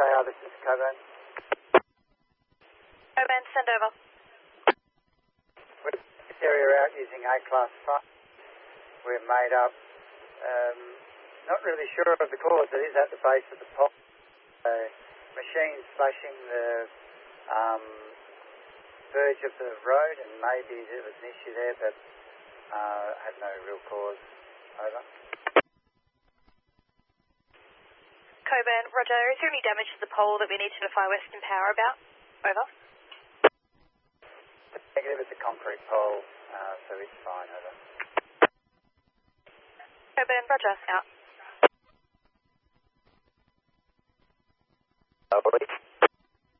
SAR, this is Coburn. Coburn, send over. With this area out using A-class truck, we're made up. Not really sure of the cause. It is at the base of the pole. Machines flashing the verge of the road, and maybe there was an issue there, but had no real cause. Over. Coburn, roger. Is there any damage to the pole that we need to notify Western Power about? Over. Negative, it's a concrete pole, so it's fine. Over. Coburn, roger. Out. Over.